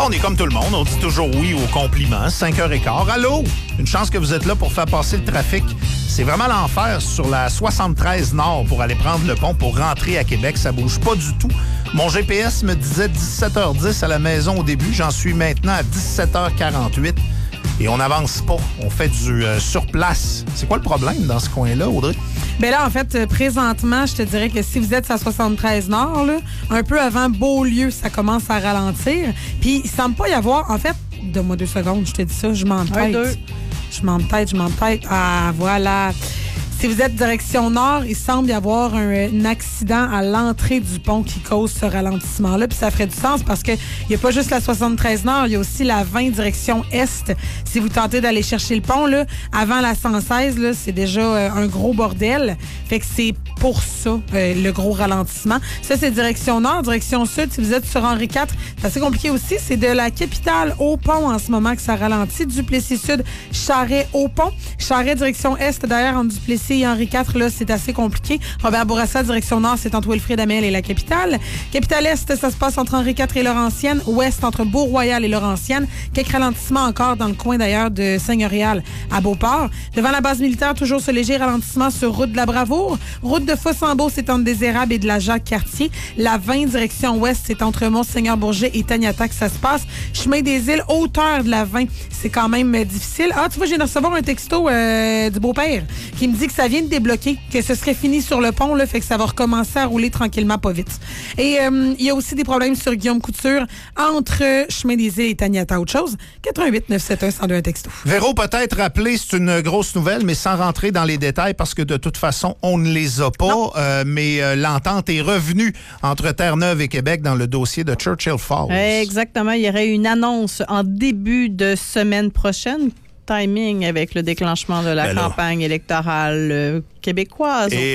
On est comme tout le monde, on dit toujours oui aux compliments. 5h15. Allô? Une chance que vous êtes là pour faire passer le trafic. C'est vraiment l'enfer sur la 73 Nord pour aller prendre le pont pour rentrer à Québec. Ça bouge pas du tout. Mon GPS me disait 17h10 à la maison au début. J'en suis maintenant à 17h48. Et on n'avance pas. On fait du sur-place. C'est quoi le problème dans ce coin-là, Audrey? Bien là, en fait, présentement, je te dirais que si vous êtes à 73 Nord, là, un peu avant Beaulieu, ça commence à ralentir. Puis, il semble pas y avoir... En fait, donne-moi 2 secondes, je te dis ça, je m'entête. Je m'entête. Ah, voilà. Si vous êtes direction nord, il semble y avoir un accident à l'entrée du pont qui cause ce ralentissement-là. Puis ça ferait du sens parce qu'il n'y a pas juste la 73 Nord, il y a aussi la 20 direction est. Si vous tentez d'aller chercher le pont, là, avant la 116, là, c'est déjà un gros bordel. Fait que c'est pour ça, le gros ralentissement. Ça, c'est direction nord. Direction sud, si vous êtes sur Henri IV, c'est assez compliqué aussi. C'est de la capitale au pont en ce moment que ça ralentit. Duplessis sud, Charest au pont. Charest, direction est, d'ailleurs, en Duplessis et Henri IV, là, c'est assez compliqué. Robert Bourassa, direction nord, c'est entre Wilfrid-Amel et la capitale. Capitale est, ça se passe entre Henri IV et Laurentienne. Ouest, entre Beau-Royal et Laurentienne. Quelques ralentissements encore dans le coin, d'ailleurs, de Seigneurial à Beauport. Devant la base militaire, toujours ce léger ralentissement sur route de la Bravoure. Route de Fossambeau, c'est entre des Érables et de la Jacques-Cartier. La 20, direction ouest, c'est entre Mont-Seigneur-Bourget et Taniata que ça se passe. Chemin des Îles, hauteur de la 20, c'est quand même difficile. Ah, tu vois, je viens de recevoir un texto du beau-père qui me dit que ça vient de débloquer, que ce serait fini sur le pont, là, fait que ça va recommencer à rouler tranquillement, pas vite. Et il y a aussi des problèmes sur Guillaume Couture entre Chemin des Îles et Taniata. Autre chose, 88 971 102 texto. Véro, peut-être rappeler, c'est une grosse nouvelle, mais sans rentrer dans les détails parce que de toute façon, on ne les a pas. Mais l'entente est revenue entre Terre-Neuve et Québec dans le dossier de Churchill Falls. Exactement. Il y aurait une annonce en début de semaine prochaine. Timing avec le déclenchement de la campagne électorale québécoise. Et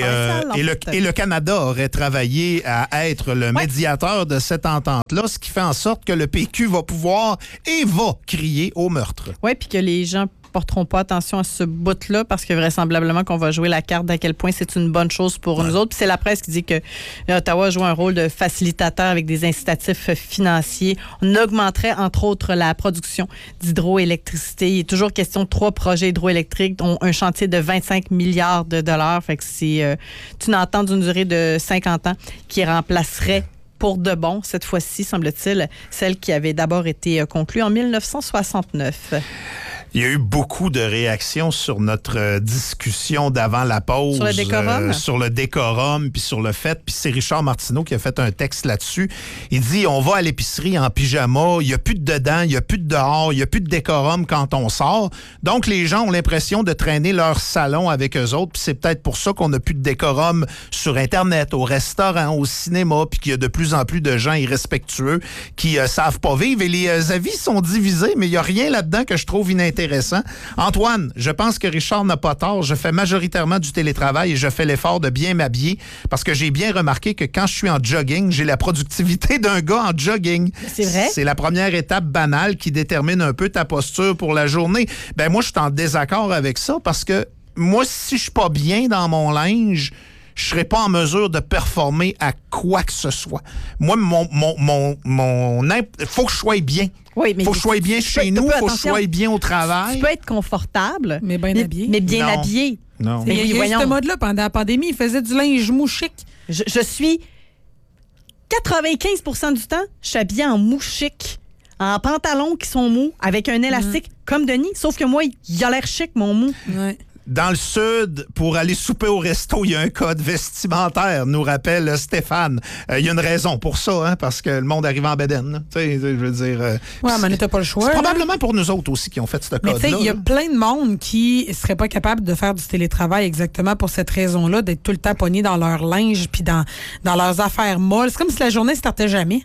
le Canada aurait travaillé à être le médiateur de cette entente-là, ce qui fait en sorte que le PQ va pouvoir et va crier au meurtre. Oui, puis que les gens porteront pas attention à ce bout-là parce que vraisemblablement qu'on va jouer la carte d'à quel point c'est une bonne chose pour nous autres. Puis c'est la presse qui dit que Ottawa joue un rôle de facilitateur avec des incitatifs financiers. On augmenterait, entre autres, la production d'hydroélectricité. Il est toujours question de 3 projets hydroélectriques, dont un chantier de 25 milliards de dollars. Fait que c'est une entente d'une durée de 50 ans qui remplacerait pour de bon, cette fois-ci, semble-t-il, celle qui avait d'abord été conclue en 1969. Il y a eu beaucoup de réactions sur notre discussion d'avant la pause. Sur le décorum? Sur le décorum, puis sur le fait. Puis c'est Richard Martineau qui a fait un texte là-dessus. Il dit, on va à l'épicerie en pyjama, il n'y a plus de dedans, il n'y a plus de dehors, il n'y a plus de décorum quand on sort. Donc, les gens ont l'impression de traîner leur salon avec eux autres. Puis c'est peut-être pour ça qu'on n'a plus de décorum sur Internet, au restaurant, au cinéma, puis qu'il y a de plus en plus de gens irrespectueux qui savent pas vivre. Et les avis sont divisés, mais il n'y a rien là-dedans que je trouve inintéressant. Antoine, je pense que Richard n'a pas tort. Je fais majoritairement du télétravail et je fais l'effort de bien m'habiller parce que j'ai bien remarqué que quand je suis en jogging, j'ai la productivité d'un gars en jogging. C'est vrai? C'est la première étape banale qui détermine un peu ta posture pour la journée. Ben moi, je suis en désaccord avec ça parce que moi, si je suis pas bien dans mon linge, je serais pas en mesure de performer à quoi que ce soit. Moi, faut que je sois bien. Oui, mais faut que je sois bien chez nous, faut que je sois bien au travail. Tu peux être confortable, mais bien habillé. Mais bien habillé. Non. Mais il y a eu ce mode-là pendant la pandémie. Il faisait du linge mou chic. Je suis 95% du temps, je suis habillée en mou chic, en pantalons qui sont mous, avec un élastique comme Denis. Sauf que moi, il a l'air chic, mon mou. Ouais. Dans le sud, pour aller souper au resto, il y a un code vestimentaire, nous rappelle Stéphane. Il y a une raison pour ça, hein, parce que le monde arrive en bedaine. Tu sais, je veux dire... mais t'as pas le choix. C'est probablement pour nous autres aussi qui ont fait ce code-là. Mais tu sais, il y a plein de monde qui serait pas capable de faire du télétravail exactement pour cette raison-là, d'être tout le temps pogné dans leur linge puis dans leurs affaires molles. C'est comme si la journée ne startait jamais.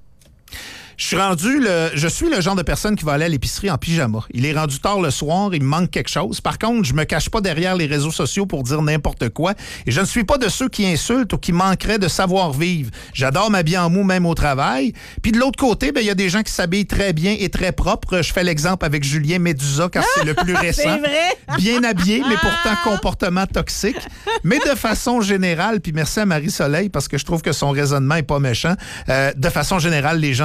Je suis le genre de personne qui va aller à l'épicerie en pyjama. Il est rendu tard le soir, il me manque quelque chose. Par contre, je me cache pas derrière les réseaux sociaux pour dire n'importe quoi. Et je ne suis pas de ceux qui insultent ou qui manqueraient de savoir-vivre. J'adore m'habiller en mou même au travail. Puis de l'autre côté, il y a des gens qui s'habillent très bien et très propre. Je fais l'exemple avec Julien Médusa car c'est le plus récent. C'est vrai? Bien habillé, mais pourtant comportement toxique. Mais de façon générale, puis merci à Marie-Soleil parce que je trouve que son raisonnement est pas méchant. De façon générale, les gens sont plus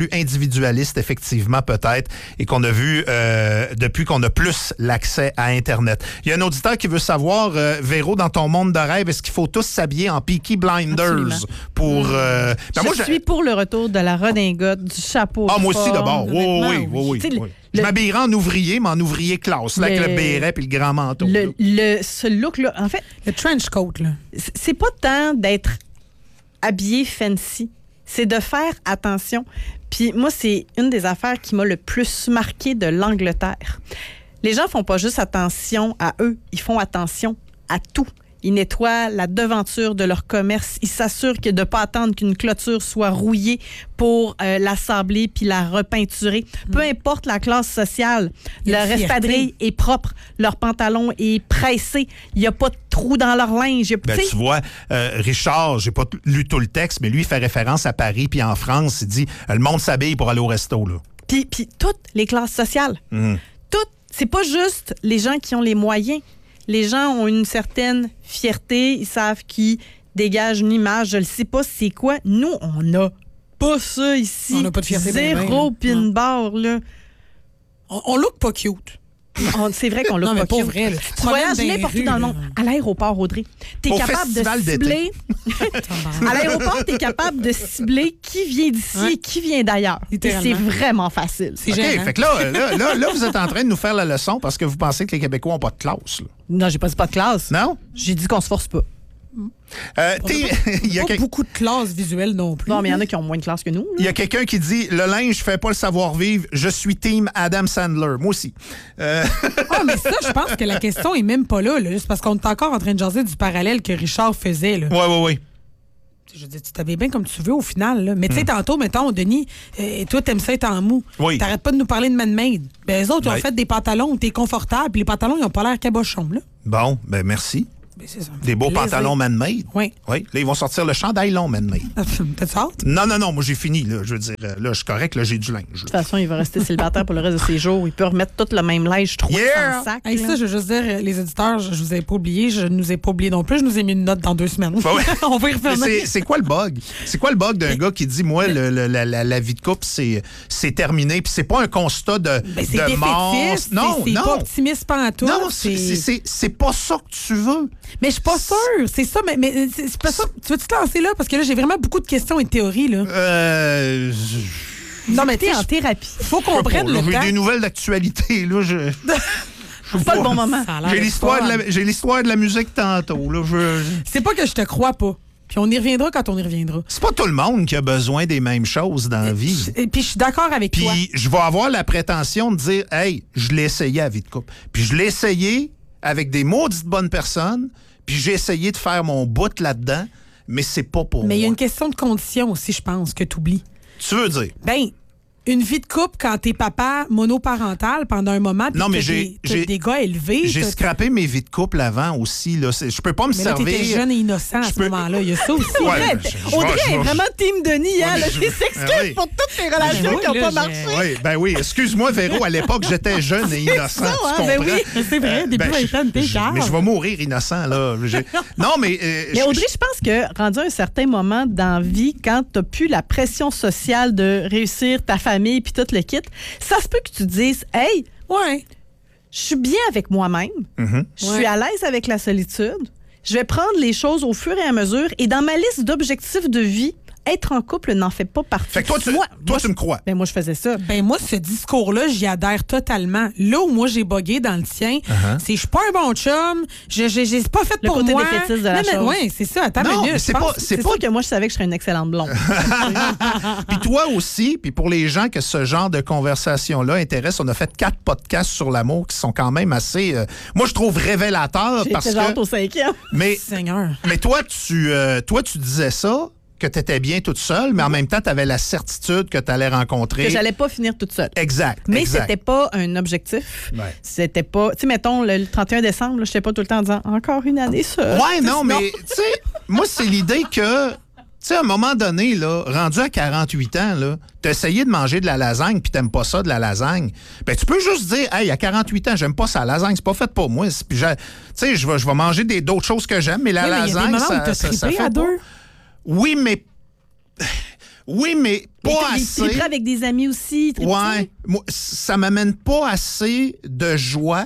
individualiste, effectivement, peut-être, et qu'on a vu depuis qu'on a plus l'accès à Internet. Il y a un auditeur qui veut savoir, Véro, dans ton monde de rêve, est-ce qu'il faut tous s'habiller en Peaky Blinders pour... je suis pour le retour de la redingote, du chapeau. Ah, moi aussi, d'abord. Oui. Je m'habillerais en ouvrier, mais en ouvrier classe, là, avec le béret et le grand manteau. Ce look-là, en fait... Le trench coat, là. C'est pas tant d'être habillé fancy, c'est de faire attention. Puis moi, c'est une des affaires qui m'a le plus marqué de l'Angleterre. Les gens font pas juste attention à eux, ils font attention à tout. Ils nettoient la devanture de leur commerce. Ils s'assurent de ne pas attendre qu'une clôture soit rouillée pour l'assembler puis la repeinturer. Peu importe la classe sociale, leur espadrille est propre, leur pantalon est pressé, il n'y a pas de trou dans leur linge. Tu vois, Richard, j'ai pas lu tout le texte, mais lui, il fait référence à Paris puis en France. Il dit le monde s'habille pour aller au resto. Là. Puis toutes les classes sociales. Toutes. C'est pas juste les gens qui ont les moyens. Les gens ont une certaine fierté, ils savent qu'ils dégagent une image, je ne sais pas c'est quoi. Nous, on n'a pas ça ici. On n'a pas de fierté. Zéro pin bar, là. On look pas cute. C'est vrai qu'on look pas cute. Vrai, tu voyages n'importe où dans le monde. À l'aéroport, Audrey, t'es capable de cibler... à l'aéroport, t'es capable de cibler qui vient d'ici et qui vient d'ailleurs. Et c'est vraiment facile. OK, fait que là, vous êtes en train de nous faire la leçon parce que vous pensez que les Québécois n'ont pas de classe. Là. Non, j'ai pas dit pas de classe. Non? J'ai dit qu'on se force pas. Il y a pas beaucoup de classes visuelles non plus. Non, mais il y en a qui ont moins de classe que nous. Il y a quelqu'un qui dit le linge fait pas le savoir-vivre. Je suis team Adam Sandler. Moi aussi. Mais ça, je pense que la question est même pas là. C'est parce qu'on est encore en train de jaser du parallèle que Richard faisait. Oui. Je veux dire, tu t'habilles bien comme tu veux au final. Là. Mais tu sais, tantôt, mettons, Denis, toi, t'aimes ça être en mou. Oui. T'arrêtes pas de nous parler de man-made. Ben, eux autres, ils ont fait des pantalons où t'es confortable, puis les pantalons, ils ont pas l'air cabochon, là. Bon, ben merci. Ben, c'est ça. Des beaux pantalons man-made. Oui. Là, ils vont sortir le chandail long man-made. T'as-tu hâte? Non, moi, j'ai fini. Là. Je veux dire, là, je suis correct, là, j'ai du linge. De toute façon, il va rester célibataire pour le reste de ses jours. Il peut remettre tout le même linge troué dans le sac. Hey, ça, je veux juste dire, les éditeurs, je vous ai pas oublié. Je ne nous ai pas oublié non plus. Je nous ai mis une note dans 2 semaines. Ben ouais. On va y revenir. C'est quoi le bug? C'est quoi le bug d'un gars qui dit, moi, la vie de couple, c'est terminé, puis c'est pas un constat de mort. Non, c'est pas optimiste pantoute. Non, c'est pas ça que tu veux. Mais je suis pas sûre. C'est ça, mais c'est pas ça. Tu veux-tu te lancer là? Parce que là, j'ai vraiment beaucoup de questions et de théories, là. Non, mais t'es en thérapie. Faut qu'on prenne le temps. J'ai des nouvelles d'actualité, là. C'est pas le bon moment. J'ai l'histoire de la musique tantôt, là. C'est pas que je te crois pas. Puis on y reviendra quand on y reviendra. C'est pas tout le monde qui a besoin des mêmes choses dans la vie. Et puis je suis d'accord avec toi. Puis je vais avoir la prétention de dire, hey, je l'ai essayé à vie de couple. Puis je l'ai essayé avec des maudites bonnes personnes. Puis j'ai essayé de faire mon bout là-dedans, mais c'est pas pour moi. Mais il y a une question de condition aussi, je pense, que tu oublies. Tu veux dire? Ben, une vie de couple quand t'es papa monoparental pendant un moment, puis t'as des gars élevés. J'ai scrappé mes vies de couple avant aussi. Là. Je peux pas me servir. Mais là, t'étais jeune et innocent à ce moment-là. Il y a ça aussi. Audrey est vraiment team Denis. Elle s'excuse pour toutes les relations qui n'ont pas marché. Oui, excuse-moi, Véro. À l'époque, j'étais jeune et innocent. Tu comprends? Oui, c'est vrai. Début vingtaine, t'es calme. Mais je vais mourir innocent, là. Non, mais... Mais Audrey, je pense que rendu à un certain moment dans la vie, quand t'as plus la pression sociale de réussir ta famille puis tout le kit, ça se peut que tu te dises, hey, je suis bien avec moi-même, je suis à l'aise avec la solitude, je vais prendre les choses au fur et à mesure et dans ma liste d'objectifs de vie, être en couple n'en fait pas partie. Fait que toi, tu me crois. Ben moi, je faisais ça. Ben moi, ce discours-là, j'y adhère totalement. Là où moi, j'ai bugué dans le tien, c'est je suis pas un bon chum, j'ai pas fait pour moi. Le côté défaitiste de la chose. Oui, c'est ça. Attends une minute. C'est pas que moi, je savais que je serais une excellente blonde. Puis toi aussi, puis pour les gens que ce genre de conversation-là intéresse, on a fait 4 podcasts sur l'amour qui sont quand même assez, moi, je trouve révélateurs. J'ai été genre au 5e. Mais, Seigneur. Mais toi, tu disais ça, que tu étais bien toute seule, mais en même temps, tu avais la certitude que tu allais rencontrer... Que j'allais pas finir toute seule. Exact. Mais c'était pas un objectif. Ouais. C'était pas... Tu sais, mettons, le 31 décembre, je n'étais pas tout le temps en disant « Encore une année seule. » Ouais, non, mais tu sais, moi, c'est l'idée que... Tu sais, à un moment donné, là, rendu à 48 ans, là, t'as essayé de manger de la lasagne puis t'aimes pas ça de la lasagne, ben tu peux juste dire, hey, à 48 ans, j'aime pas ça, la lasagne, c'est pas fait pour moi. Puis, tu sais, je vais manger d'autres choses que j'aime, mais la lasagne, ça fait à deux. Oui, Oui, mais pas assez. Triper avec des amis aussi. Ouais. Moi, ça m'amène pas assez de joie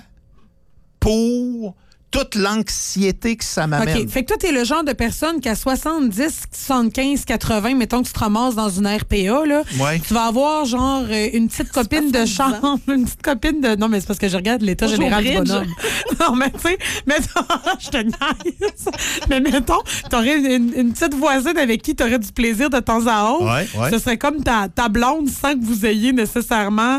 pour toute l'anxiété que ça m'amène. OK. Fait que toi, t'es le genre de personne qu'à 70, 75, 80, mettons que tu te ramasses dans une RPA, là, tu vas avoir genre une petite copine de chambre, une petite copine de... Non, mais c'est parce que je regarde l'état général du bonhomme. Non, mais tu sais, je te niaise. Mais mettons, t'aurais une petite voisine avec qui t'aurais du plaisir de temps à autre. Ouais. Ce serait comme ta blonde sans que vous ayez nécessairement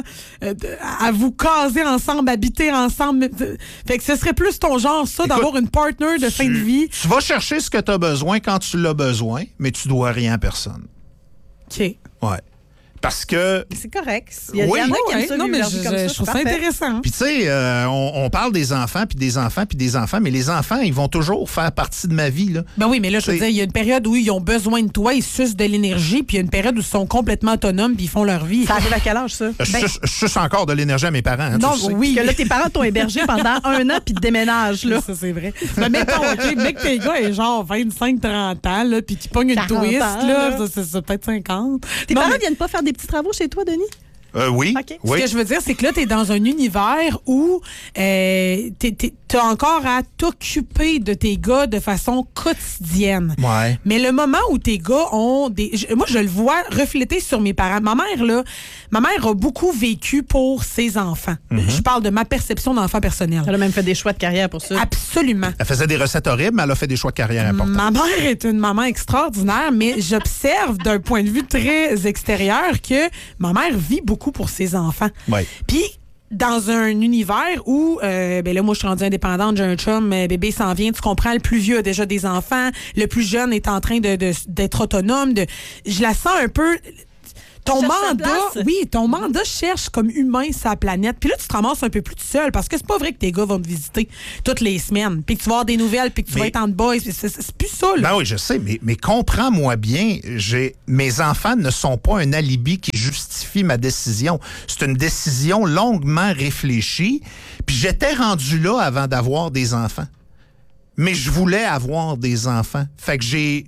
à vous caser ensemble, habiter ensemble. Fait que ce serait plus ton genre, ça, d'avoir une partner de fin de vie. Tu vas chercher ce que tu as besoin quand tu l'as besoin, mais tu dois rien à personne. OK. Ouais. Parce que... C'est correct. Il y en a qui aiment ça, non, mais comme ça, je trouve ça intéressant. Puis tu sais, on parle des enfants, puis des enfants, puis des enfants, mais les enfants, ils vont toujours faire partie de ma vie, là. Ben oui, mais là, je veux dire, il y a une période où ils ont besoin de toi, ils sucent de l'énergie, puis il y a une période où ils sont complètement autonomes, puis ils font leur vie. Ça arrive à quel âge, ça? Je suce encore de l'énergie à mes parents. Hein, non, tu sais. oui. Parce que là, tes parents t'ont hébergé pendant 1 an, puis te déménagent, là. Ça, c'est vrai. Mais mettons, OK, mec, tes gars est genre 25-30 ans, là, puis qui pogne une twist, là, c'est peut-être 50. Tes parents viennent pas faire des petits travaux chez toi, Denis? Oui. Okay. Oui. Ce que je veux dire, c'est que là, tu es dans un univers où tu as encore à t'occuper de tes gars de façon quotidienne. Ouais. Mais le moment où tes gars ont des... Moi, je le vois refléter sur mes parents. Ma mère a beaucoup vécu pour ses enfants. Je parle de ma perception d'enfant personnel. Elle a même fait des choix de carrière pour ça. Absolument. Elle faisait des recettes horribles, mais elle a fait des choix de carrière importants. Ma mère est une maman extraordinaire, mais j'observe d'un point de vue très extérieur que ma mère vit beaucoup pour ses enfants. Ouais. Puis, dans un univers où, ben là, moi, je suis rendue indépendante, j'ai un chum, bébé s'en vient, tu comprends, le plus vieux a déjà des enfants, le plus jeune est en train d'être autonome. Je la sens un peu... Ton mandat cherche comme humain sa planète. Puis là, tu te ramasses un peu plus tout seul parce que c'est pas vrai que tes gars vont te visiter toutes les semaines. Puis que tu vas avoir des nouvelles, puis que tu vas être en boys. C'est plus ça, là. Ben oui, je sais, mais comprends-moi bien, mes enfants ne sont pas un alibi qui justifie ma décision. C'est une décision longuement réfléchie. Puis j'étais rendu là avant d'avoir des enfants. Mais je voulais avoir des enfants. Fait que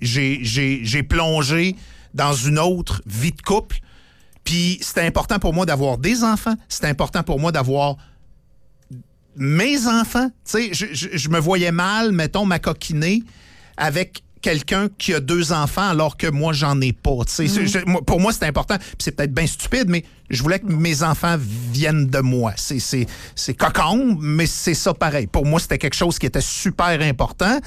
j'ai plongé dans une autre vie de couple. Puis c'était important pour moi d'avoir des enfants. C'était important pour moi d'avoir mes enfants. Tu sais, je me voyais mal, mettons, m'acoquiner avec quelqu'un qui a 2 enfants alors que moi, j'en ai pas. Tu sais, pour moi, c'est important. Puis c'est peut-être bien stupide, mais je voulais que mes enfants viennent de moi. C'est cocon, mais c'est ça pareil. Pour moi, c'était quelque chose qui était super important.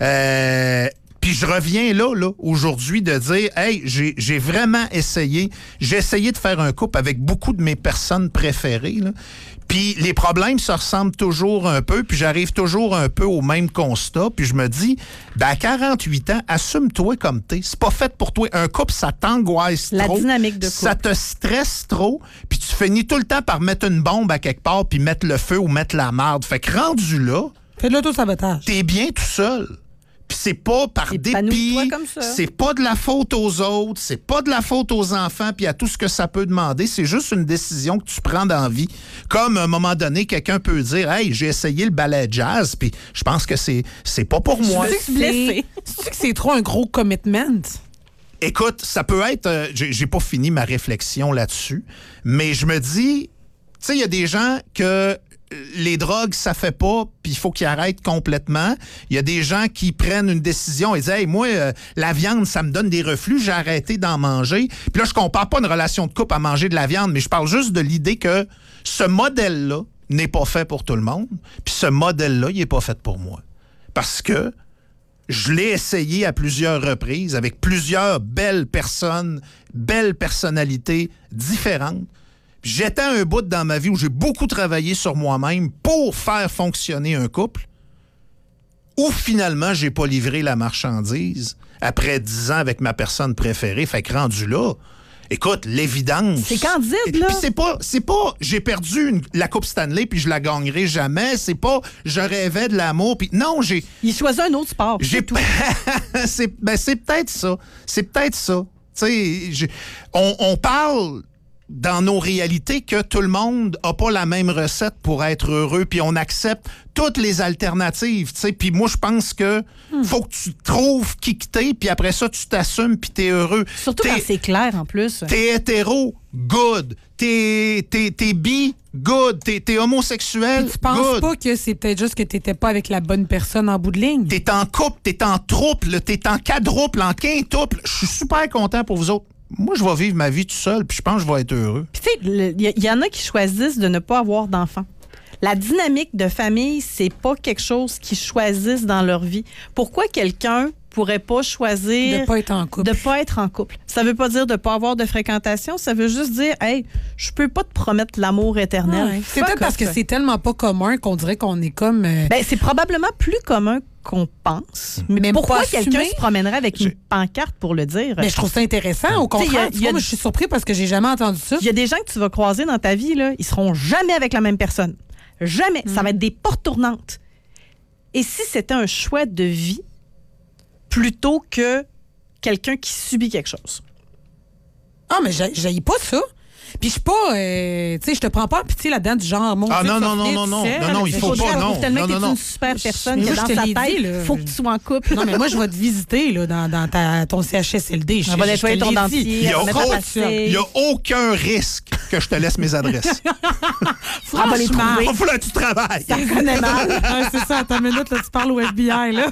Puis je reviens là, aujourd'hui, de dire, hey, j'ai vraiment essayé. J'ai essayé de faire un couple avec beaucoup de mes personnes préférées, là. Puis les problèmes se ressemblent toujours un peu, puis j'arrive toujours un peu au même constat, puis je me dis, ben à 48 ans, assume-toi comme t'es. C'est pas fait pour toi. Un couple, ça t'angoisse trop. La dynamique de couple. Ça te stresse trop, puis tu finis tout le temps par mettre une bombe à quelque part, puis mettre le feu ou mettre la marde. Fait que rendu là, fais de l'auto-sabotage. T'es bien tout seul. Puis c'est pas par dépit, c'est pas de la faute aux autres, c'est pas de la faute aux enfants puis à tout ce que ça peut demander, c'est juste une décision que tu prends dans la vie. Comme à un moment donné, quelqu'un peut dire « Hey, j'ai essayé le ballet jazz, puis je pense que c'est pas pour moi. » C'est-tu que c'est trop un gros commitment? Écoute, ça peut être... j'ai pas fini ma réflexion là-dessus, mais je me dis... Tu sais, il y a des gens que... les drogues, ça fait pas, puis il faut qu'ils arrêtent complètement. Il y a des gens qui prennent une décision et disent « Hey, moi, la viande, ça me donne des reflux, j'ai arrêté d'en manger. » Puis là, je compare pas une relation de couple à manger de la viande, mais je parle juste de l'idée que ce modèle-là n'est pas fait pour tout le monde, puis ce modèle-là, il est pas fait pour moi. Parce que je l'ai essayé à plusieurs reprises avec plusieurs belles personnes, belles personnalités différentes. J'étais à un bout dans ma vie où j'ai beaucoup travaillé sur moi-même pour faire fonctionner un couple, où finalement, j'ai pas livré la marchandise après 10 ans avec ma personne préférée. Fait que rendu là, écoute, l'évidence... C'est candide, là. Puis c'est pas j'ai perdu la Coupe Stanley puis je la gagnerai jamais. C'est pas je rêvais de l'amour. Puis non, Il choisit un autre sport. c'est peut-être ça. C'est peut-être ça. Tu sais, on parle... dans nos réalités que tout le monde n'a pas la même recette pour être heureux, puis on accepte toutes les alternatives, tu sais. Puis moi, je pense que faut que tu trouves qui que t'es, puis après ça, tu t'assumes, puis t'es heureux. Surtout quand c'est clair, en plus. T'es hétéro, good. T'es bi, good. T'es homosexuel, puis tu penses good. pas que c'est peut-être juste que t'étais pas avec la bonne personne en bout de ligne? T'es en couple, t'es en trouble, t'es en quadruple, en quintuple. Je suis super content pour vous autres. Moi, je vais vivre ma vie tout seul, puis je pense que je vais être heureux. Puis tu sais, il y en a qui choisissent de ne pas avoir d'enfants. La dynamique de famille, c'est pas quelque chose qu'ils choisissent dans leur vie. Pourquoi quelqu'un pourrait pas choisir de pas être en couple? De pas être en couple. Ça veut pas dire de pas avoir de fréquentation, ça veut juste dire, hey, je peux pas te promettre l'amour éternel. Ouais. C'est peut-être parce que c'est tellement pas commun qu'on dirait qu'on est comme... Ben, c'est probablement plus commun qu'on pense. Mais pourquoi quelqu'un se promènerait avec une pancarte pour le dire? Mais je trouve ça intéressant. Au contraire, moi, je suis surpris parce que j'ai jamais entendu ça. Il y a des gens que tu vas croiser dans ta vie, là, ils seront jamais avec la même personne. Jamais. Ça va être des portes tournantes. Et si c'était un choix de vie plutôt que quelqu'un qui subit quelque chose? Ah, mais j'haïs pas ça. Puis je suis pas, tu sais, je te prends pas en pitié là-dedans du genre, mon Dieu, non, il faut pas, non. Tellement que t'es une super personne que dans sa tête, faut que tu sois en couple. Non, mais moi, je vais te visiter, là, dans ton CHSLD. On va nettoyer ton dentier. Il y a aucun risque que je te laisse mes adresses. Franchement. Il faut que tu travailles. Ça connaît mal. C'est ça, attends une minute, là, tu parles au FBI, là.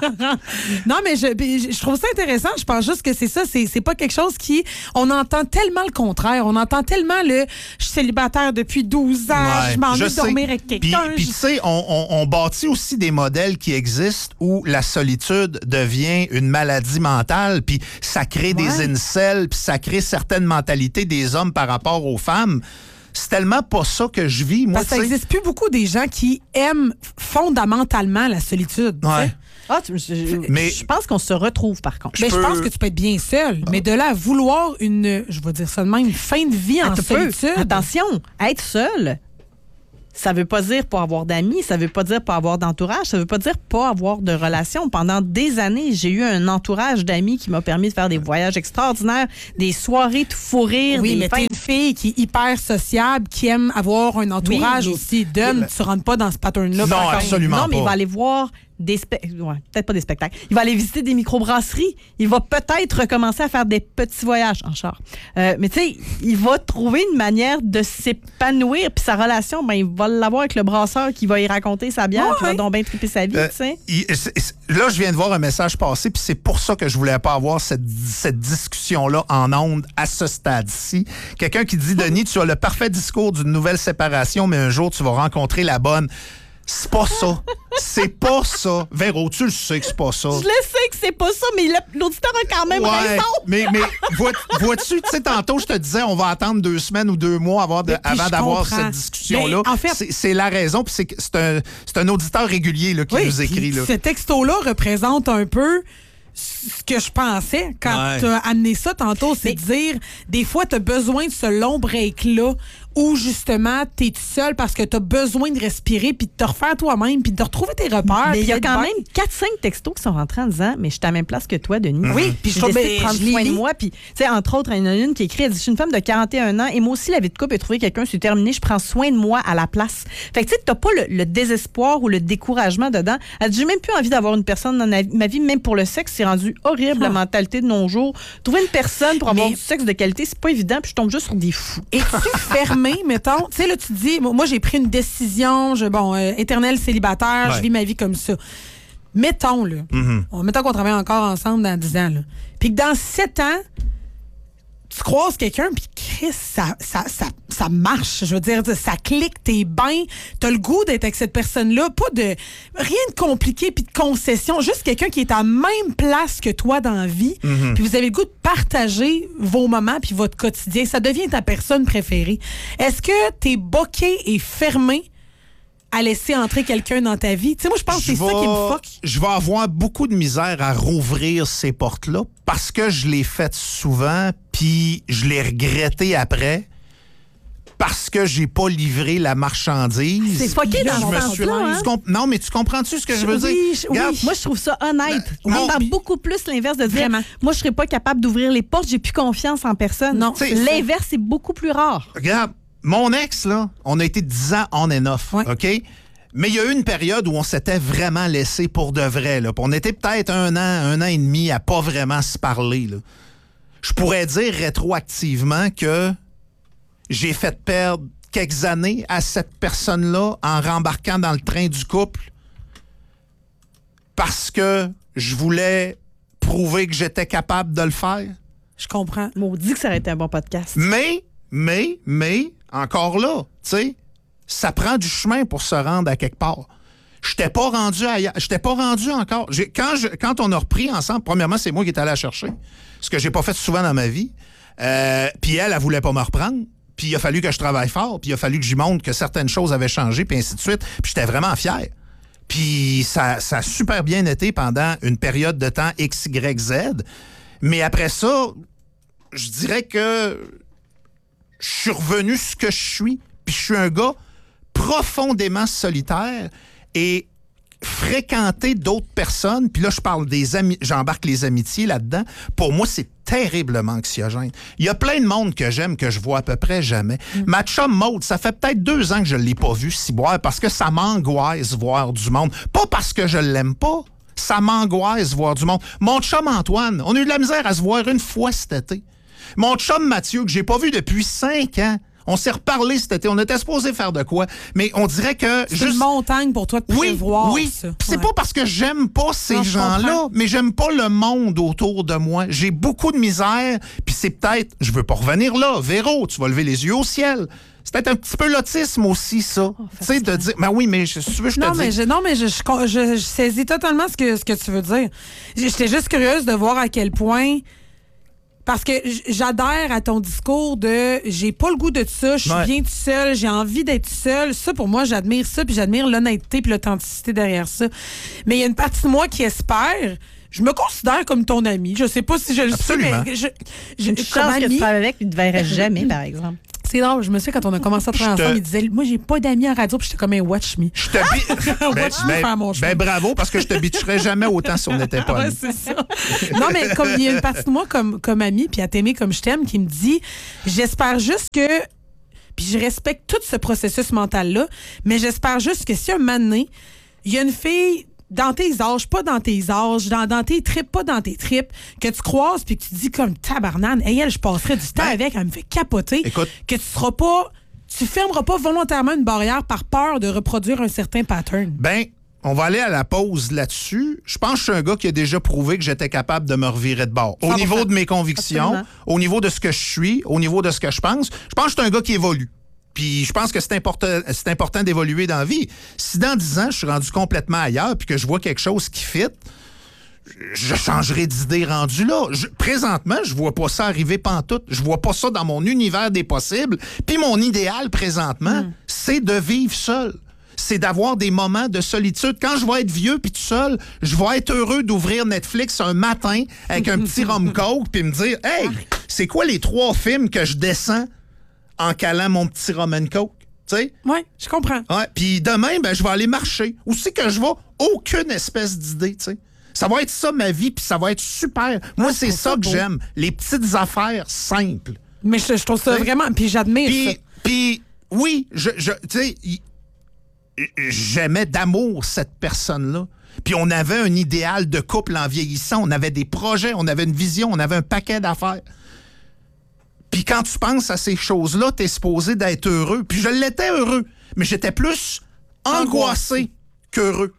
Non, mais je trouve ça intéressant. Je pense juste que c'est ça, c'est pas quelque chose qui... On entend tellement le contraire. On entend tellement je suis célibataire depuis 12 ans, je m'ennuie de dormir avec quelqu'un. Puis tu sais, on bâtit aussi des modèles qui existent où la solitude devient une maladie mentale, puis ça crée des incels, puis ça crée certaines mentalités des hommes par rapport aux femmes. C'est tellement pas ça que je vis. Moi, parce que ça n'existe plus beaucoup des gens qui aiment fondamentalement la solitude. Ouais. Mais je pense qu'on se retrouve, par contre. Je pense que tu peux être bien seul. Mais de là à vouloir je vais dire ça de même, une fin de vie en solitude. Attention, être seul, ça veut pas dire pas avoir d'amis, ça veut pas dire pas avoir d'entourage, ça veut pas dire pas avoir de relations. Pendant des années, j'ai eu un entourage d'amis qui m'a permis de faire des voyages extraordinaires, des soirées de fou rire. Oui, mais t'es une fille qui est hyper sociable, qui aime avoir un entourage aussi. Tu rentres pas dans ce pattern-là. Non, absolument pas. Non, mais il va aller voir peut-être pas des spectacles. Il va aller visiter des microbrasseries. Il va peut-être recommencer à faire des petits voyages en char. Mais tu sais, il va trouver une manière de s'épanouir. Puis sa relation, il va l'avoir avec le brasseur qui va y raconter sa bière, qui va donc bien triper sa vie. Là, je viens de voir un message passer, puis c'est pour ça que je voulais pas avoir cette discussion-là en ondes à ce stade-ci. Quelqu'un qui dit, Denis, tu as le parfait discours d'une nouvelle séparation, mais un jour, tu vas rencontrer la bonne. C'est pas ça. C'est pas ça. Véro, tu le sais que c'est pas ça. Je le sais que c'est pas ça, mais l'auditeur a quand même raison. Mais vois-tu, tu sais, tantôt, je te disais, on va attendre 2 semaines ou 2 mois avant d'avoir cette discussion-là. En fait, c'est la raison, puis c'est un auditeur régulier là, qui nous écrit. Là. Ce texto-là représente un peu ce que je pensais quand tu as amené ça tantôt, c'est de dire, des fois, tu as besoin de ce long break-là où, justement, tu es tout seul parce que tu as besoin de respirer puis de te refaire toi-même puis de retrouver tes repères. Mais il y a quand même 4-5 textos qui sont rentrés en disant, mais je suis à la même place que toi, Denis. Oui, puis je décide de prendre soin de moi. Puis, tu sais, entre autres, il y en a une qui écrit, elle dit, je suis une femme de 41 ans et moi aussi, la vie de couple et trouver quelqu'un, c'est terminé, je prends soin de moi à la place. Fait que, tu sais, t'as pas le désespoir ou le découragement dedans. Elle dit, j'ai même plus envie d'avoir une personne dans ma vie, même pour le sexe, c'est rendu horrible, la mentalité de nos jours. Trouver une personne pour avoir du sexe de qualité, c'est pas évident, puis je tombe juste sur des fous. Es-tu fermé, mettons? Tu sais, là, tu dis, moi, j'ai pris une décision, éternel célibataire, je vis ma vie comme ça. Mettons, là, mettons qu'on travaille encore ensemble dans 10 ans, là, puis que dans 7 ans, tu croises quelqu'un, puis Chris, ça marche. Je veux dire, ça clique, t'es bien, t'as le goût d'être avec cette personne-là. Pas de... Rien de compliqué puis de concession. Juste quelqu'un qui est à la même place que toi dans la vie. Puis vous avez le goût de partager vos moments puis votre quotidien. Ça devient ta personne préférée. Est-ce que t'es boqué et fermé à laisser entrer quelqu'un dans ta vie? Tu sais, moi, je pense que c'est ça qui me fuck. Je vais avoir beaucoup de misère à rouvrir ces portes-là parce que je l'ai fait souvent puis je l'ai regretté après. parce que j'ai pas livré la marchandise. C'est fucké dans ce sens-là. Non, mais tu comprends-tu ce que je veux dire? Oui. Moi, je trouve ça honnête. On parle beaucoup plus l'inverse de dire « Moi, je serais pas capable d'ouvrir les portes, j'ai plus confiance en personne. » Non, l'inverse, c'est beaucoup plus rare. Regarde, mon ex, là, on a été 10 ans on and off, OK? Mais il y a eu une période où on s'était vraiment laissé pour de vrai. Là. On était peut-être un an et demi à pas vraiment se parler. Là. Je pourrais dire rétroactivement que j'ai fait perdre quelques années à cette personne-là en rembarquant dans le train du couple parce que je voulais prouver que j'étais capable de le faire. Je comprends. Maudit que ça aurait été un bon podcast. Mais, encore là, tu sais, ça prend du chemin pour se rendre à quelque part. J'étais pas rendu ailleurs. J'étais pas rendu encore. Quand on a repris ensemble, premièrement, c'est moi qui étais allé la chercher. Ce que j'ai pas fait souvent dans ma vie. Puis elle voulait pas me reprendre. Puis il a fallu que je travaille fort. Puis il a fallu que j'y montre que certaines choses avaient changé, puis ainsi de suite. Puis j'étais vraiment fier. Puis ça a super bien été pendant une période de temps X, Y, Z. Mais après ça, je dirais que je suis revenu ce que je suis. Puis je suis un gars profondément solitaire et fréquenter d'autres personnes, puis là, je parle des amis, j'embarque les amitiés là-dedans, pour moi, c'est terriblement anxiogène. Il y a plein de monde que j'aime, que je vois à peu près jamais. Ma chum Maude, ça fait peut-être 2 ans que je ne l'ai pas vue ciboire parce que ça m'angoisse voir du monde. Pas parce que je l'aime pas, ça m'angoisse voir du monde. Mon chum Antoine, on a eu de la misère à se voir une fois cet été. Mon chum Mathieu, que j'ai pas vu depuis 5 ans, on s'est reparlé cet été. On était supposé faire de quoi? Mais on dirait que... C'est une montagne pour toi de prévoir. Oui. Ça. C'est pas parce que j'aime pas ces gens-là, mais j'aime pas le monde autour de moi. J'ai beaucoup de misère, puis c'est peut-être... Je veux pas revenir là. Véro, tu vas lever les yeux au ciel. C'est peut-être un petit peu l'autisme aussi, ça. Tu sais, de dire... Ben oui, mais si tu veux, je te dis... Non, mais je saisis totalement ce que tu veux dire. J'étais juste curieuse de voir à quel point... Parce que j'adhère à ton discours de j'ai pas le goût de ça, je suis bien tout seul, j'ai envie d'être seul. Ça, pour moi, j'admire ça, puis j'admire l'honnêteté puis l'authenticité derrière ça. Mais il y a une partie de moi qui espère... Je me considère comme ton ami. Je sais pas si je le suis, mais une chance que tu travailles avec, tu ne te verrais jamais, par exemple. C'est drôle, je me souviens quand on a commencé à travailler ensemble, il disait moi j'ai pas d'amis en radio, puis j'étais comme un watch me. Je te bravo, parce que je te bitcherais jamais autant si on n'était pas amis. C'est ça. Non, mais comme il y a une partie de moi comme amie, puis à t'aimer comme je t'aime, qui me dit j'espère juste que. Puis je respecte tout ce processus mental-là, mais j'espère juste que si un moment donné, il y a une fille dans tes âges, pas dans tes âges, dans tes tripes, pas dans tes tripes, que tu croises puis que tu dis comme tabarnane, hey, elle, je passerais du temps avec, elle me fait capoter. Écoute, que tu fermeras pas volontairement une barrière par peur de reproduire un certain pattern. Ben, on va aller à la pause là-dessus. Je pense que je suis un gars qui a déjà prouvé que j'étais capable de me revirer de bord. Au niveau de mes convictions, au niveau de ce que je suis, au niveau de ce que je pense que je suis un gars qui évolue. Puis je pense que c'est important d'évoluer dans la vie. Si dans 10 ans, je suis rendu complètement ailleurs puis que je vois quelque chose qui fit, je changerai d'idée rendu là. Présentement, je vois pas ça arriver pantoute. Je vois pas ça dans mon univers des possibles. Puis mon idéal présentement, c'est de vivre seul. C'est d'avoir des moments de solitude. Quand je vais être vieux puis tout seul, je vais être heureux d'ouvrir Netflix un matin avec un petit rhum coke puis me dire « Hey, c'est quoi les 3 films que je descends en calant mon petit rum and coke? » Tu sais? Oui, je comprends. Ouais, puis demain, ben, je vais aller marcher. Où c'est que je vais? Aucune espèce d'idée, tu sais. Ça va être ça, ma vie, puis ça va être super. Moi, c'est ça que j'aime. Les petites affaires simples. Mais je trouve ça vraiment... Puis j'admire ça. Puis, oui, tu sais, j'aimais d'amour cette personne-là. Puis on avait un idéal de couple en vieillissant. On avait des projets, on avait une vision, on avait un paquet d'affaires. Puis quand tu penses à ces choses-là, t'es supposé d'être heureux. Puis je l'étais heureux, mais j'étais plus angoissé qu'heureux.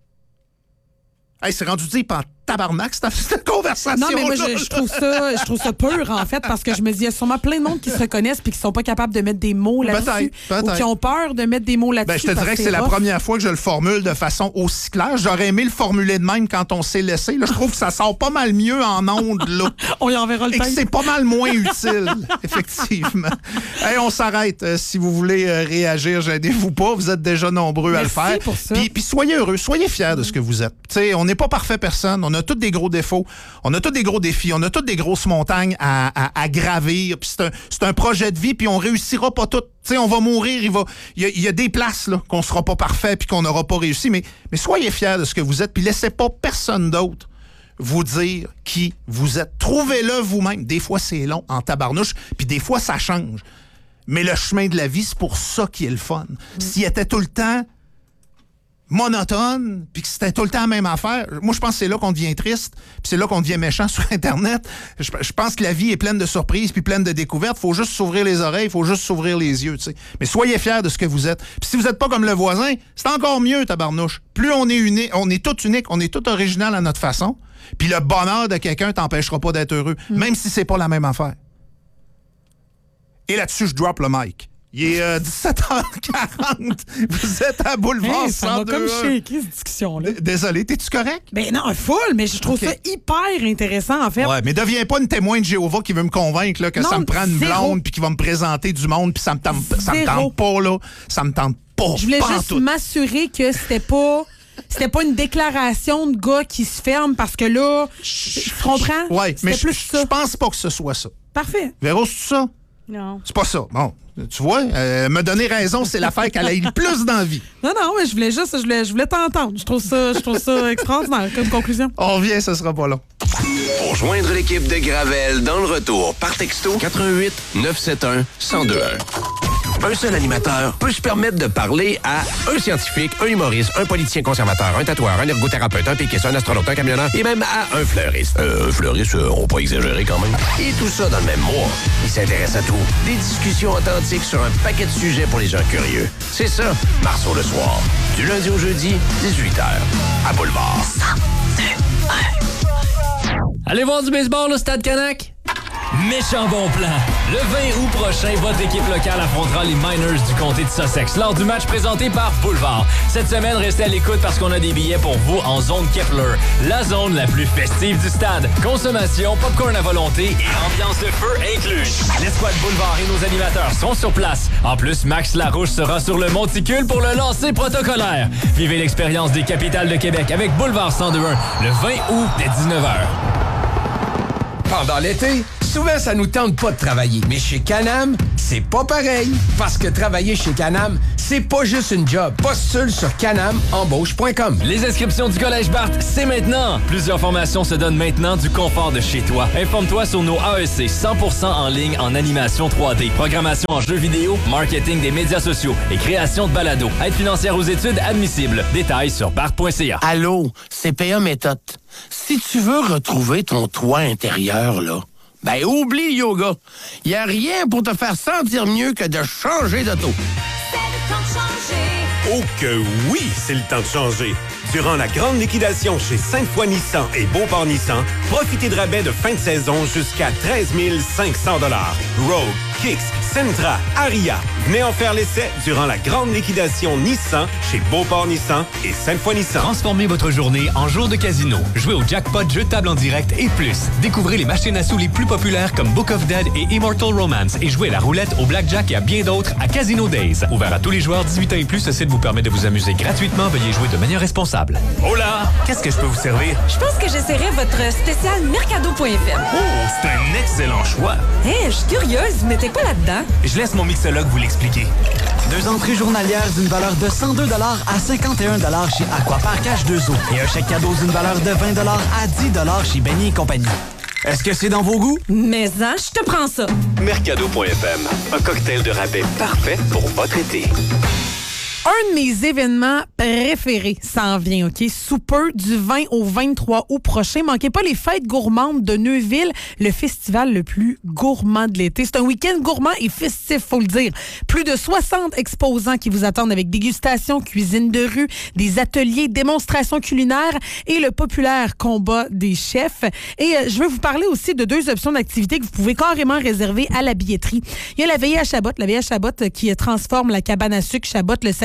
Hey, c'est rendu dit par tabarnak, cette conversation. Non, mais moi, je trouve ça pur, en fait, parce que je me dis, il y a sûrement plein de monde qui se reconnaissent puis qui sont pas capables de mettre des mots là-dessus. Peut-être. Ou qui ont peur de mettre des mots là-dessus. Ben, je te dirais que c'est la première fois que je le formule de façon aussi claire. J'aurais aimé le formuler de même quand on s'est laissé. Là, je trouve que ça sort pas mal mieux en ondes, là. On y enverra le temps. Et que c'est pas mal moins utile, effectivement. Hey, on s'arrête. Si vous voulez réagir, gênez-vous pas. Vous êtes déjà nombreux à le faire. Pour ça. Puis soyez heureux, soyez fiers de ce que vous êtes. T'sais, on n'est pas parfait personne. On a a tous des gros défauts, on a tous des gros défis, on a toutes des grosses montagnes à gravir. Puis c'est un projet de vie, puis on réussira pas tout. Tu sais, on va mourir, il y a des places là qu'on sera pas parfait puis qu'on n'aura pas réussi. Mais soyez fiers de ce que vous êtes, puis laissez pas personne d'autre vous dire qui vous êtes. Trouvez-le vous-même. Des fois, c'est long en tabarnouche, puis des fois, ça change. Mais le chemin de la vie, c'est pour ça qu'il est le fun. S'il était tout le temps monotone, puis que c'était tout le temps la même affaire, moi, je pense que c'est là qu'on devient triste, puis c'est là qu'on devient méchant sur Internet. Je pense que la vie est pleine de surprises, puis pleine de découvertes. Faut juste s'ouvrir les oreilles, faut juste s'ouvrir les yeux, tu sais. Mais soyez fiers de ce que vous êtes. Puis si vous n'êtes pas comme le voisin, c'est encore mieux, tabarnouche. Plus on est unique, on est tous uniques, on est tous original à notre façon, puis le bonheur de quelqu'un t'empêchera pas d'être heureux, même si c'est pas la même affaire. Et là-dessus, je drop le mic. Il est 17h40. Vous êtes à Boulevard 102. Ça m'a comme shaké, cette discussion-là. Désolé, t'es-tu correct? Ben non, full, mais je trouve ça hyper intéressant, en fait. Ouais, mais deviens pas une témoin de Jéhovah qui veut me convaincre là, que ça me prend une blonde puis qui va me présenter du monde puis ça me tente pas, là. Ça me tente pas. Je voulais juste m'assurer que c'était pas une déclaration de gars qui se ferme parce que là, tu comprends? Ouais, mais je pense pas que ce soit ça. Parfait. Véro, c'est ça? Non. C'est pas ça. Bon, tu vois, me donner raison, c'est l'affaire qu'elle a eu le plus d'envie. Non, mais je voulais t'entendre. Je trouve ça extraordinaire comme conclusion. On revient, ce sera pas long. Pour joindre l'équipe de Gravel dans le retour, par texto 88 971 1021. Un seul animateur peut se permettre de parler à un scientifique, un humoriste, un politicien conservateur, un tatoueur, un ergothérapeute, un péquiste, un astronaute, un camionneur et même à un fleuriste. Un fleuriste, on va pas exagérer quand même. Et tout ça dans le même mois. Il s'intéresse à tout. Des discussions authentiques sur un paquet de sujets pour les gens curieux. C'est ça, Marceau le soir. Du lundi au jeudi, 18h, à Boulevard. 102. Allez voir du baseball au Stade Canac. Méchant bon plan. Le 20 août prochain, votre équipe locale affrontera les Miners du comté de Sussex lors du match présenté par Boulevard. Cette semaine, restez à l'écoute parce qu'on a des billets pour vous en zone Kepler, la zone la plus festive du stade. Consommation, popcorn à volonté et ambiance de feu inclus. L'escouade Boulevard et nos animateurs sont sur place. En plus, Max Larouche sera sur le monticule pour le lancer protocolaire. Vivez l'expérience des capitales de Québec avec Boulevard 102.1 le 20 août dès 19h. Pendant l'été, souvent, ça nous tente pas de travailler. Mais chez Can-Am, c'est pas pareil. Parce que travailler chez Can-Am, c'est pas juste une job. Postule sur canamembauche.com. Les inscriptions du Collège Barthes, c'est maintenant. Plusieurs formations se donnent maintenant du confort de chez toi. Informe-toi sur nos AEC 100% en ligne en animation 3D, programmation en jeux vidéo, marketing des médias sociaux et création de balados. Aide financière aux études admissible. Détails sur barthes.ca. Allô, CPA Méthode. Si tu veux retrouver ton toit intérieur, là, ben oublie le yoga. Il n'y a rien pour te faire sentir mieux que de changer d'auto. C'est le temps de changer. Oh que oui, c'est le temps de changer. Durant la grande liquidation chez Sainte-Foy Nissan et Beauport Nissan, profitez de rabais de fin de saison jusqu'à 13 500 $. Rogue, Kicks, Sentra, Aria. Venez en faire l'essai durant la grande liquidation Nissan chez Beauport Nissan et Sainte-Foy Nissan. Transformez votre journée en jour de casino. Jouez au jackpot, jeu de table en direct et plus. Découvrez les machines à sous les plus populaires comme Book of Dead et Immortal Romance et jouez à la roulette, au blackjack et à bien d'autres à Casino Days. Ouvert à tous les joueurs 18 ans et plus, ce site vous permet de vous amuser gratuitement. Veuillez jouer de manière responsable. Hola! Qu'est-ce que je peux vous servir? Je pense que j'essaierai votre spécial Mercado.fm. Oh, c'est un excellent choix! Je suis curieuse, mais t'es quoi là-dedans? Je laisse mon mixologue vous l'expliquer. 2 entrées journalières d'une valeur de 102 $ à 51 $ chez Aquapark H2O. Et un chèque cadeau d'une valeur de 20 $ à 10 $ chez Benny et compagnie. Est-ce que c'est dans vos goûts? Mais je te prends ça. Mercado.fm, un cocktail de rabais parfait pour votre été. Un de mes événements préférés s'en vient, OK? Sous peu, du 20 au 23 août prochain. Manquez pas les fêtes gourmandes de Neuville, le festival le plus gourmand de l'été. C'est un week-end gourmand et festif, faut le dire. Plus de 60 exposants qui vous attendent avec dégustation, cuisine de rue, des ateliers, démonstrations culinaires et le populaire combat des chefs. Et je veux vous parler aussi de 2 options d'activités que vous pouvez carrément réserver à la billetterie. Il y a la veillée à Chabot qui transforme la cabane à sucre Chabot le samedi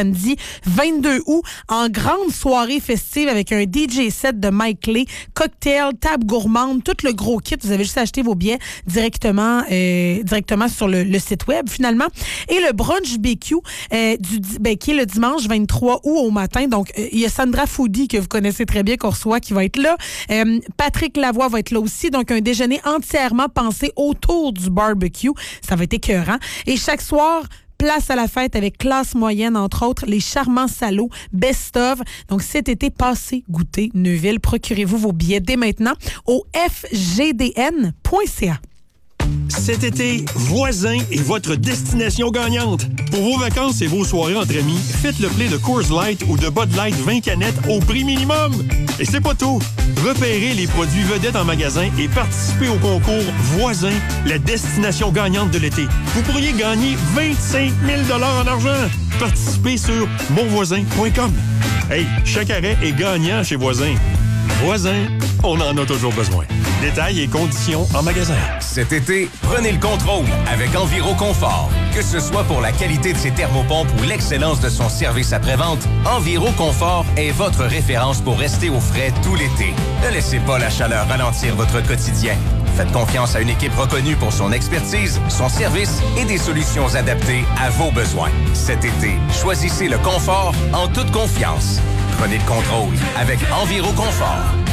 samedi 22 août en grande soirée festive avec un DJ set de Mike Clay, cocktail, table gourmande, tout le gros kit. Vous avez juste acheté vos billets directement sur le site web finalement. Et le brunch BQ qui est le dimanche 23 août au matin. Donc, il y a Sandra Foodie que vous connaissez très bien qu'on reçoit qui va être là. Patrick Lavoie va être là aussi. Donc, un déjeuner entièrement pensé autour du barbecue. Ça va être écœurant. Et chaque soir, place à la fête avec classe moyenne, entre autres, les charmants salauds, best of. Donc, cet été, passez goûter Neuville. Procurez-vous vos billets dès maintenant au fgdn.ca. Cet été, Voisin est votre destination gagnante. Pour vos vacances et vos soirées entre amis, faites le plein de Coors Light ou de Bud Light 20 canettes au prix minimum. Et c'est pas tout. Repérez les produits vedettes en magasin et participez au concours Voisin, la destination gagnante de l'été. Vous pourriez gagner 25 000 $ en argent. Participez sur monvoisin.com. Hey, chaque arrêt est gagnant chez Voisin. Voisin, on en a toujours besoin. Détails et conditions en magasin. Cet été, prenez le contrôle avec Enviroconfort. Que ce soit pour la qualité de ses thermopompes ou l'excellence de son service après-vente, Enviroconfort est votre référence pour rester au frais tout l'été. Ne laissez pas la chaleur ralentir votre quotidien. Faites confiance à une équipe reconnue pour son expertise, son service et des solutions adaptées à vos besoins. Cet été, choisissez le confort en toute confiance. Prenez le contrôle avec Enviroconfort.